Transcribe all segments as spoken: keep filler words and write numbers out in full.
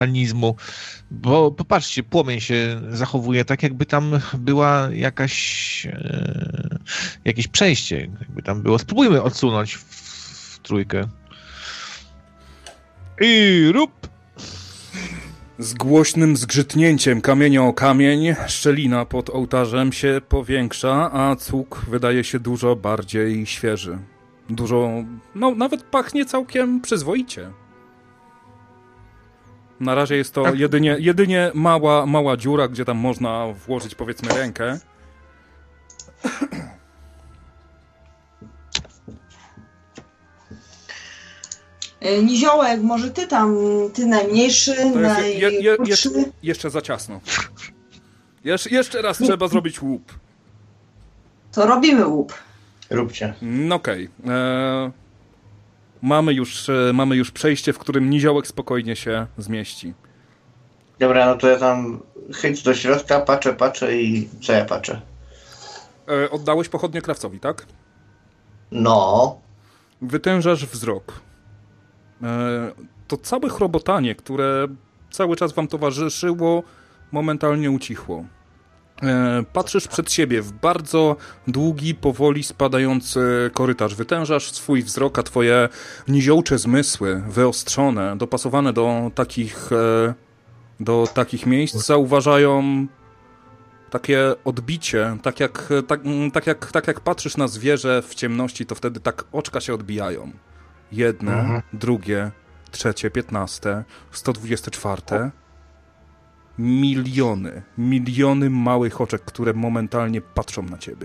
organizmu, bo popatrzcie, płomień się zachowuje tak, jakby tam była jakaś e, jakieś przejście, jakby tam było. Spróbujmy odsunąć w, w trójkę. I rób! Z głośnym zgrzytnięciem kamienia o kamień szczelina pod ołtarzem się powiększa, a cuk wydaje się dużo bardziej świeży. Dużo, no nawet pachnie całkiem przyzwoicie. Na razie jest to jedynie, jedynie mała, mała dziura, gdzie tam można włożyć, powiedzmy, rękę. Niziołek, może ty tam, ty najmniejszy, naj... Je, je, jeszcze, jeszcze za ciasno. Jesz, jeszcze raz trzeba zrobić łup. To robimy łup. Róbcie. No okej. Okay. Mamy już, e, mamy już przejście, w którym niziołek spokojnie się zmieści. Dobra, no to ja tam chyć do środka, patrzę, patrzę i co ja patrzę? E, oddałeś pochodnie krawcowi, tak? No. Wytężasz wzrok. E, to całe chrobotanie, które cały czas wam towarzyszyło, momentalnie ucichło. E, patrzysz przed siebie w bardzo długi, powoli spadający korytarz. Wytężasz swój wzrok, a twoje niziołcze zmysły, wyostrzone, dopasowane do takich, e, do takich miejsc, zauważają takie odbicie, tak jak, tak, tak, jak, tak jak patrzysz na zwierzę w ciemności, to wtedy tak oczka się odbijają. Jedne, mhm. drugie, trzecie, piętnaste, sto dwudzieste czwarte. Miliony, miliony małych oczek, które momentalnie patrzą na ciebie.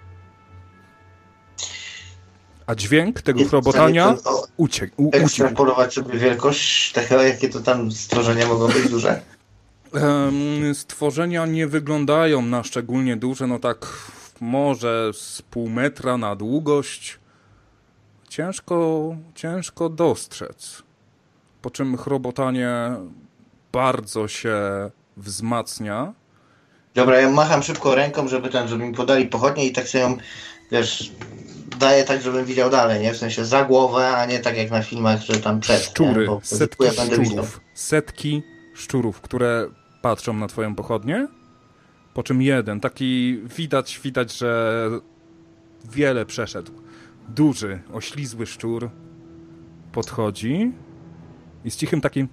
A dźwięk tego chrobotania uciekł. U, ekstrapolować sobie wielkość tego, jakie to tam stworzenia mogą być duże? Um, stworzenia nie wyglądają na szczególnie duże, no tak może z pół metra na długość. Ciężko, ciężko dostrzec. Po czym chrobotanie bardzo się wzmacnia. Dobra, ja macham szybko ręką, żeby ten, żeby mi podali pochodnie i tak sobie ją, wiesz, daję tak, żebym widział dalej, nie? W sensie za głowę, a nie tak jak na filmach, że tam przed. Szczury, setki szczurów, setki szczurów, które patrzą na twoją pochodnię, po czym jeden, taki widać, widać, że wiele przeszedł. Duży, oślizły szczur podchodzi i z cichym takim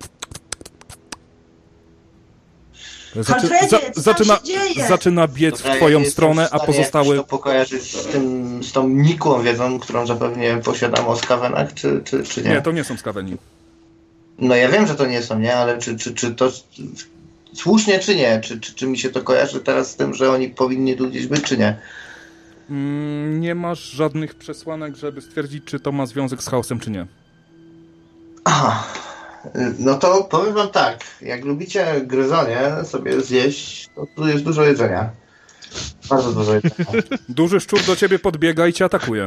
Zaczy, za, zaczyna, zaczyna biec Dobra, w twoją ja stronę, a pozostałe... to pokojarzyć z, tym, z tą nikłą wiedzą, którą zapewne posiadam o skawenach, czy, czy, czy nie? Nie, to nie są skaweni. No ja wiem, że to nie są, nie? Ale czy, czy, czy to słusznie, czy nie? Czy, czy, czy mi się to kojarzy teraz z tym, że oni powinni tu gdzieś być, czy nie? Mm, nie masz żadnych przesłanek, żeby stwierdzić, czy to ma związek z chaosem, czy nie. Aha. No to powiem wam tak, jak lubicie gryzonie sobie zjeść, to tu jest dużo jedzenia. Bardzo dużo jedzenia. Duży szczur do ciebie podbiega i cię atakuje.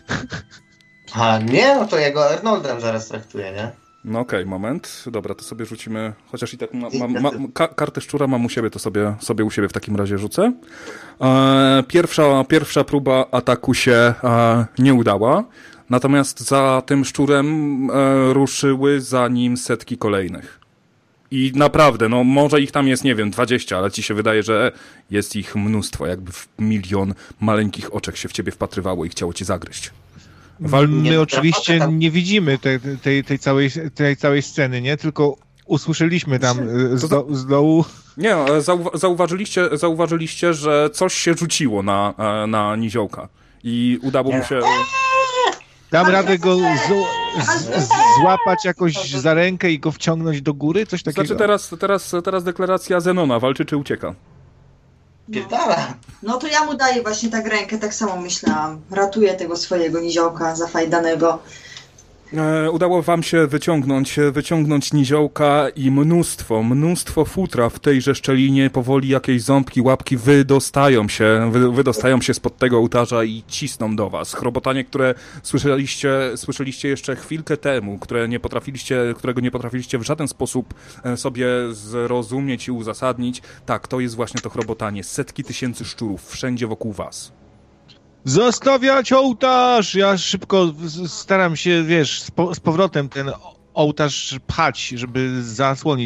A nie, no to ja go Arnoldem zaraz traktuję, nie? No okej, okay, moment. Dobra, to sobie rzucimy, chociaż i tak ma, ma, ma, ka, kartę szczura mam u siebie, to sobie, sobie u siebie w takim razie rzucę. E, pierwsza, pierwsza próba ataku się e, nie udała. Natomiast za tym szczurem e, ruszyły za nim setki kolejnych. I naprawdę, no może ich tam jest, nie wiem, dwadzieścia, ale ci się wydaje, że jest ich mnóstwo. Jakby w milion maleńkich oczek się w ciebie wpatrywało i chciało cię zagryźć. Wal... My oczywiście nie widzimy tej, tej, tej, całej, tej całej sceny, nie? Tylko usłyszeliśmy tam z, do, z dołu... Nie, zauwa- zauważyliście, zauważyliście, że coś się rzuciło na, na niziołka. I udało mu się... Dam radę go z, z, złapać jakoś za rękę i go wciągnąć do góry? Coś takiego? Znaczy teraz, teraz, teraz deklaracja Zenona. Walczy czy ucieka? Pierdala. No to ja mu daję właśnie tak rękę, tak samo myślałam. Ratuję tego swojego niziołka zafajdanego. E, udało wam się wyciągnąć, wyciągnąć niziołka i mnóstwo, mnóstwo futra w tejże szczelinie. Powoli jakieś ząbki, łapki wydostają się, wy, wydostają się spod tego ołtarza i cisną do was. Chrobotanie, które słyszeliście, słyszeliście jeszcze chwilkę temu, które nie potrafiliście, którego nie potrafiliście w żaden sposób sobie zrozumieć i uzasadnić. Tak, to jest właśnie to chrobotanie. Setki tysięcy szczurów wszędzie wokół was. Zostawiać ołtarz! Ja szybko staram się, wiesz, z, po, z powrotem ten ołtarz pchać, żeby zasłonić